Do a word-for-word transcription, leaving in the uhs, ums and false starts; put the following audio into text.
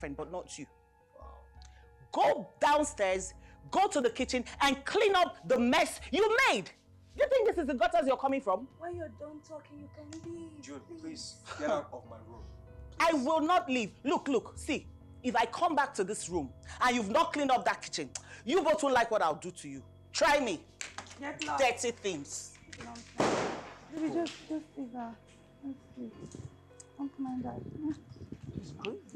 friend, but not you. Wow. Go downstairs, go to the kitchen and clean up the mess you made. You think this is the gutters you're coming from? When you're done talking, you can leave. Jude, please, please get out of my room. Please. I will not leave. Look, look, see. If I come back to this room and you've not cleaned up that kitchen, you both won't like what I'll do to you. Try me. Get lost. Dirty things. Baby, just, just leave her. Let's leave. Don't mind that. It's good.